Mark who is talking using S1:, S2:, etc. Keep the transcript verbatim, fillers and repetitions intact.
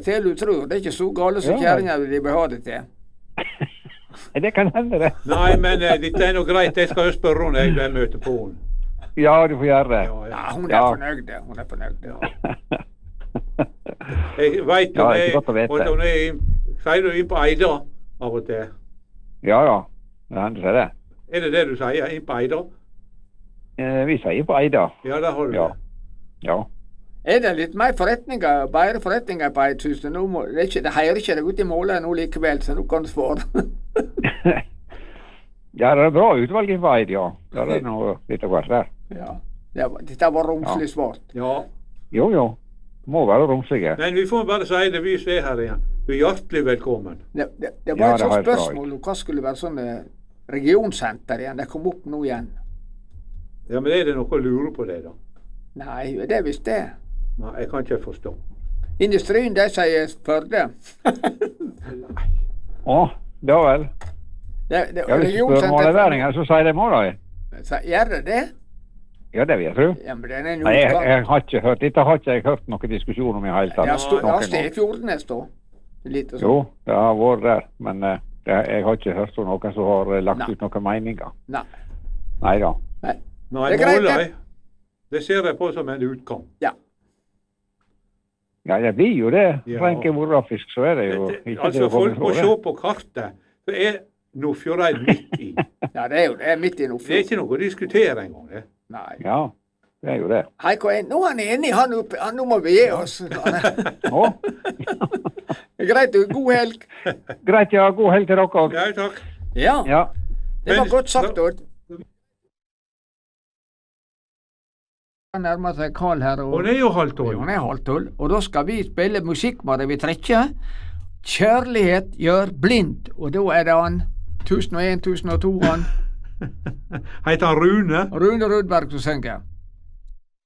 S1: til du tror. Det er ikke så gale som
S2: Ja.
S1: kjerringa vil ha det til.
S2: Det kan hende, det.
S3: Nei, men eh, dette er noe greit. Jeg skal jo spørre henne når jeg møter på henne.
S2: Ja, du får gjøre det.
S3: Ja, ja.
S1: Ja, hun er
S2: Ja.
S1: fornøyd. Hun er fornøyd.
S3: Jeg vet
S2: Ja,
S3: hun
S2: det er
S3: er,
S2: godt å vite.
S3: og hun er inn- sier du inn på Eida av og til?
S2: Ja, ja. Det hender seg det.
S3: Er det det du sier? Inn på Eida?
S2: Eh, vi sier på Eida.
S3: Ja, der har du
S2: Ja.
S3: det.
S2: Ja.
S1: Er det litt mer forretninger, bedre forretninger på Eidhuset? Nå må, det, er ikke, det heier ikke deg ut i målet nå likevel, så nå kan du svare.
S2: Ja, det er bra utvalg i Eid, ja. Det er noe litt av hvert der.
S1: Ja. Det var, dette var romslig svart.
S3: Ja.
S2: Jo, jo. Må være romslige.
S3: Men vi får bare si det, vi er her igjen. Du er hjertelig velkommen.
S1: Det, det, det
S2: Ja,
S1: var et
S2: det har
S1: sånt
S2: jeg bra
S1: spørsmål om hva skulle være sånn eh, regionsenter igjen. Det kom opp nå igjen.
S3: Ja, men er det noe å lure på det, da?
S1: Nei, det er visst det.
S3: Nei, jeg kan ikke forstå.
S1: Industrien, de sier Førde.
S2: Å, da vel.
S1: Det, det,
S2: Ja, hvis du spør måleværinger, så sier de må da.
S1: Så gjør det det?
S2: Ja, det vil jeg tro.
S1: Ja, men den er
S2: Nei, jeg,
S1: noe
S2: jeg har ikke hørt, dette har ikke jeg hørt noen diskusjon om i hele tatt.
S1: Det har stå- det har
S2: Noen
S1: stått
S2: gang.
S1: i Fjordnes, da. Litt og sånn.
S2: Jo, det har vært der, men eh, det, jeg har ikke hørt om noen som har eh, lagt
S1: Nei.
S2: ut noen meninger.
S1: Nei.
S2: Nei da.
S1: Nei.
S3: Nei,
S1: Det er greit,
S3: Måløy, det ser jeg på som en utkamp.
S1: Ja.
S2: Ja, det blir jo det.
S3: Ja.
S2: Rent geografisk så er det jo
S3: Det-
S2: ikke
S3: Altså,
S2: til å komme
S3: folk må
S2: fra
S3: se
S2: det.
S3: på kartet. Så er Nordfjordeid midt i.
S1: Ja, det er jo det. Er midt i noe
S3: Det er ikke noe å diskutere engang, det.
S1: Nei.
S2: Ja, det er jo det.
S1: Hei, hva er, nå er han enig, han oppe. Han, nå må vi gi oss.
S2: Å,
S1: Greit, du. God helg.
S2: greit, ja. God helg til dere òg.
S3: Ja, takk.
S1: Ja,
S2: Ja.
S1: det var
S3: Men-
S1: godt sagt, Odd. Han nærmer seg Karl her. Og,
S3: Hun er jo halvt
S1: Ja, hun
S3: år.
S1: er halvt tolv. Og da skal vi spille musikk med det vi trekker. Kjærlighet gjør blind. Og da er det han tusen og en, tusen og to, han
S3: Heter han Rune?
S1: Rune Rudberg som synger.